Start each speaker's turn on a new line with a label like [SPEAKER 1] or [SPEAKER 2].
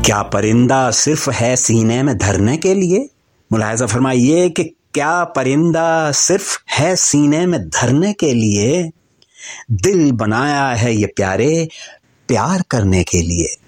[SPEAKER 1] क्या परिंदा सिर्फ है सीने में धरने के लिए? मुलाहिजा फरमाइए कि क्या परिंदा सिर्फ है सीने में धरने के लिए? दिल बनाया है ये प्यारे प्यार करने के लिए।